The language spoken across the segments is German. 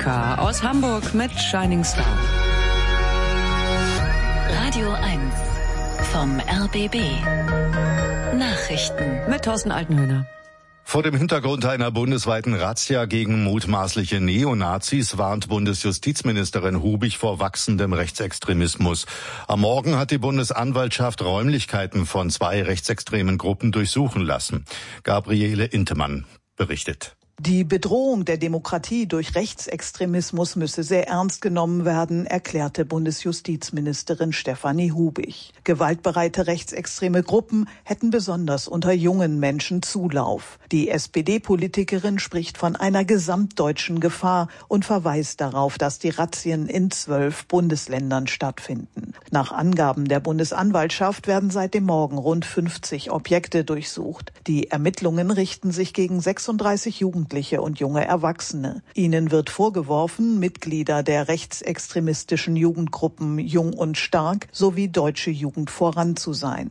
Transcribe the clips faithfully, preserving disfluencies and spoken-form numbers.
Monika aus Hamburg mit Shining Star. Radio eins vom R B B. Nachrichten mit Thorsten Altenhöhner. Vor dem Hintergrund einer bundesweiten Razzia gegen mutmaßliche Neonazis warnt Bundesjustizministerin Hubig vor wachsendem Rechtsextremismus. Am Morgen hat die Bundesanwaltschaft Räumlichkeiten von zwei rechtsextremen Gruppen durchsuchen lassen. Gabriele Intemann berichtet. Die Bedrohung der Demokratie durch Rechtsextremismus müsse sehr ernst genommen werden, erklärte Bundesjustizministerin Stefanie Hubig. Gewaltbereite rechtsextreme Gruppen hätten besonders unter jungen Menschen Zulauf. Die S P D-Politikerin spricht von einer gesamtdeutschen Gefahr und verweist darauf, dass die Razzien in zwölf Bundesländern stattfinden. Nach Angaben der Bundesanwaltschaft werden seit dem Morgen rund fünfzig Objekte durchsucht. Die Ermittlungen richten sich gegen sechsunddreißig Jugendliche und junge Erwachsene. Ihnen wird vorgeworfen, Mitglieder der rechtsextremistischen Jugendgruppen Jung und Stark sowie Deutsche Jugend voran zu sein.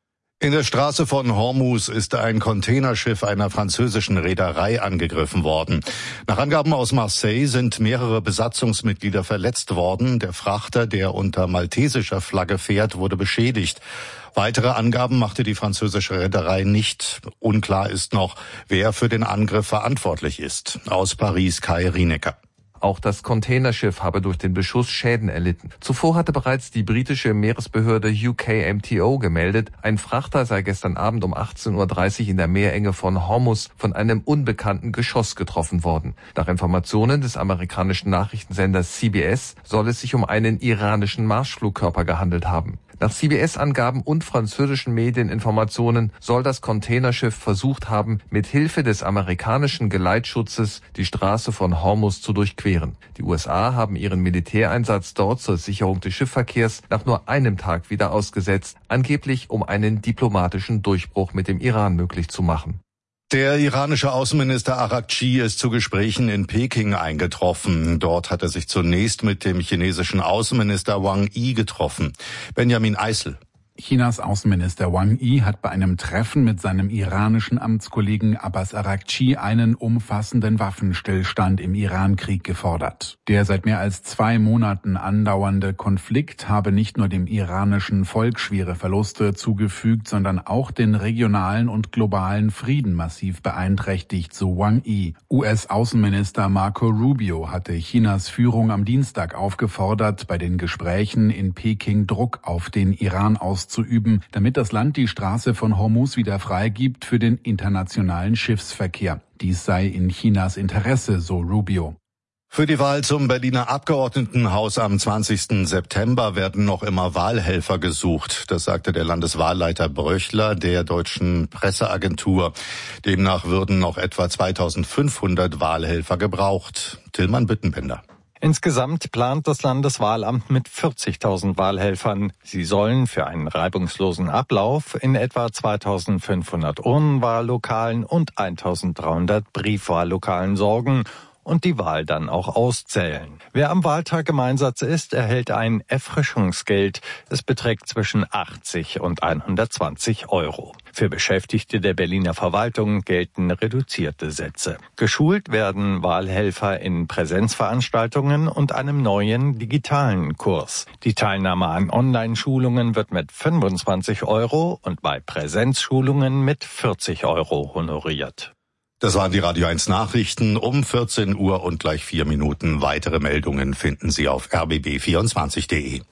In der Straße von Hormuz ist ein Containerschiff einer französischen Reederei angegriffen worden. Nach Angaben aus Marseille sind mehrere Besatzungsmitglieder verletzt worden. Der Frachter, der unter maltesischer Flagge fährt, wurde beschädigt. Weitere Angaben machte die französische Reederei nicht. Unklar ist noch, wer für den Angriff verantwortlich ist. Aus Paris Kai Rienecker. Auch das Containerschiff habe durch den Beschuss Schäden erlitten. Zuvor hatte bereits die britische Meeresbehörde U K M T O gemeldet, ein Frachter sei gestern Abend um achtzehn Uhr dreißig in der Meerenge von Hormuz von einem unbekannten Geschoss getroffen worden. Nach Informationen des amerikanischen Nachrichtensenders C B S soll es sich um einen iranischen Marschflugkörper gehandelt haben. Nach C B S-Angaben und französischen Medieninformationen soll das Containerschiff versucht haben, mit Hilfe des amerikanischen Geleitschutzes die Straße von Hormuz zu durchqueren. Die U S A haben ihren Militäreinsatz dort zur Sicherung des Schiffsverkehrs nach nur einem Tag wieder ausgesetzt, angeblich um einen diplomatischen Durchbruch mit dem Iran möglich zu machen. Der iranische Außenminister Araghchi ist zu Gesprächen in Peking eingetroffen. Dort hat er sich zunächst mit dem chinesischen Außenminister Wang Yi getroffen. Benjamin Eisel. Chinas Außenminister Wang Yi hat bei einem Treffen mit seinem iranischen Amtskollegen Abbas Araghchi einen umfassenden Waffenstillstand im Iran-Krieg gefordert. Der seit mehr als zwei Monaten andauernde Konflikt habe nicht nur dem iranischen Volk schwere Verluste zugefügt, sondern auch den regionalen und globalen Frieden massiv beeinträchtigt, so Wang Yi. U S-Außenminister Marco Rubio hatte Chinas Führung am Dienstag aufgefordert, bei den Gesprächen in Peking Druck auf den Iran auszuüben, zu üben, damit das Land die Straße von Hormuz wieder freigibt für den internationalen Schiffsverkehr. Dies sei in Chinas Interesse, so Rubio. Für die Wahl zum Berliner Abgeordnetenhaus am zwanzigsten September werden noch immer Wahlhelfer gesucht. Das sagte der Landeswahlleiter Bröchler der Deutschen Presseagentur. Demnach würden noch etwa zweitausendfünfhundert Wahlhelfer gebraucht. Tillmann Büttenbender. Insgesamt plant das Landeswahlamt mit vierzigtausend Wahlhelfern. Sie sollen für einen reibungslosen Ablauf in etwa zweitausendfünfhundert Urnenwahllokalen und eintausenddreihundert Briefwahllokalen sorgen und die Wahl dann auch auszählen. Wer am Wahltag im Einsatz ist, erhält ein Erfrischungsgeld. Es beträgt zwischen achtzig und hundertzwanzig Euro. Für Beschäftigte der Berliner Verwaltung gelten reduzierte Sätze. Geschult werden Wahlhelfer in Präsenzveranstaltungen und einem neuen digitalen Kurs. Die Teilnahme an Online-Schulungen wird mit fünfundzwanzig Euro und bei Präsenzschulungen mit vierzig Euro honoriert. Das waren die Radio eins Nachrichten um vierzehn Uhr und gleich vier Minuten. Weitere Meldungen finden Sie auf r b b vierundzwanzig punkt d e.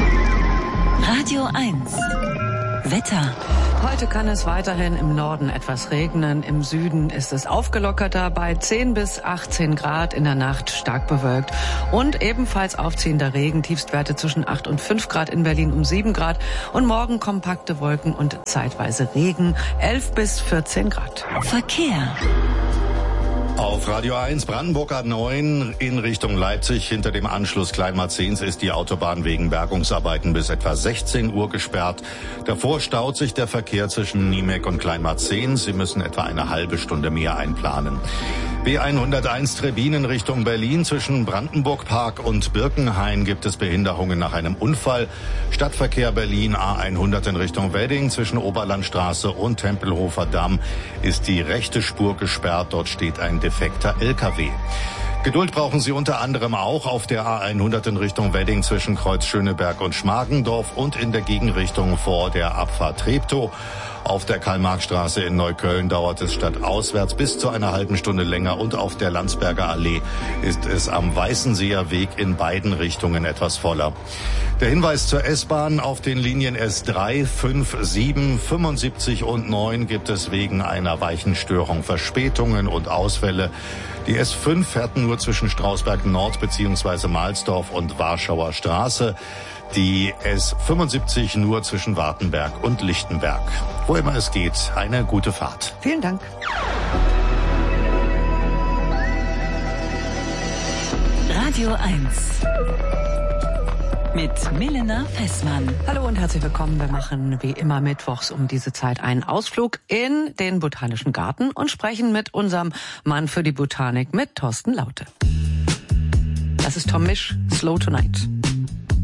Radio eins Wetter. Heute kann es weiterhin im Norden etwas regnen. Im Süden ist es aufgelockerter bei zehn bis achtzehn Grad, in der Nacht stark bewölkt. Und ebenfalls aufziehender Regen, Tiefstwerte zwischen acht und fünf Grad, in Berlin um sieben Grad. Und morgen kompakte Wolken und zeitweise Regen, elf bis vierzehn Grad. Verkehr. Auf Radio eins Brandenburg A neun in Richtung Leipzig. Hinter dem Anschluss Kleinmarzens ist die Autobahn wegen Bergungsarbeiten bis etwa sechzehn Uhr gesperrt. Davor staut sich der Verkehr zwischen Niemek und Kleinmarzens. Sie müssen etwa eine halbe Stunde mehr einplanen. B hunderteins Trebin in Richtung Berlin. Zwischen Brandenburg-Park und Birkenhain gibt es Behinderungen nach einem Unfall. Stadtverkehr Berlin A hundert in Richtung Wedding. Zwischen Oberlandstraße und Tempelhofer Damm ist die rechte Spur gesperrt. Dort steht ein defekter L K W. Geduld brauchen Sie unter anderem auch auf der A hundert in Richtung Wedding zwischen Kreuz Schöneberg und Schmargendorf und in der Gegenrichtung vor der Abfahrt Treptow. Auf der Karl-Marx-Straße in Neukölln dauert es stadtauswärts bis zu einer halben Stunde länger und auf der Landsberger Allee ist es am Weißenseer Weg in beiden Richtungen etwas voller. Der Hinweis zur S-Bahn: Auf den Linien S drei, fünf, sieben, fünfundsiebzig und neun gibt es wegen einer Weichenstörung Verspätungen und Ausfälle. Die S fünf fährt nur zwischen Strausberg Nord bzw. Mahlsdorf und Warschauer Straße. Die S fünfundsiebzig nur zwischen Wartenberg und Lichtenberg. Wo immer es geht, eine gute Fahrt. Vielen Dank. Radio eins mit Milena Fessmann. Hallo und herzlich willkommen. Wir machen wie immer mittwochs um diese Zeit einen Ausflug in den Botanischen Garten und sprechen mit unserem Mann für die Botanik, mit Thorsten Laute. Das ist Tom Misch, Slow Tonight.